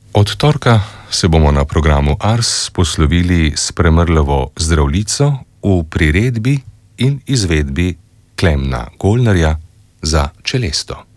Od torka se bomo na programu Ars poslovili s Premrlovo Zdravljico v priredbi in izvedbi Klemna Golnarja za čelesto.